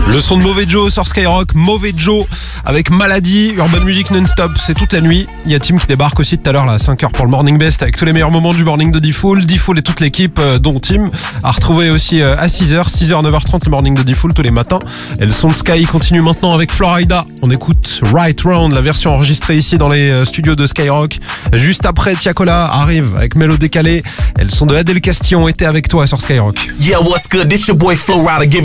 Le son de Mauvais Joe sur Skyrock, Mauvais Joe avec Maladie, Urban Music non-stop, c'est toute la nuit. Il y a Tim qui débarque aussi tout à l'heure là, à 5h pour le Morning Best avec tous les meilleurs moments du morning de D-Fool. D-Fool et toute l'équipe, dont Tim, à retrouver aussi à 6h, 9h30 le morning de D-Fool tous les matins. Et le son de Sky continue maintenant avec Florida. On écoute Right Round, la version enregistrée ici dans les studios de Skyrock. Juste après, Tiakola arrive avec Mélo décalé. Et le son de Adèle Castillon était avec toi sur Skyrock. Yeah, what's good? This your boy Florida.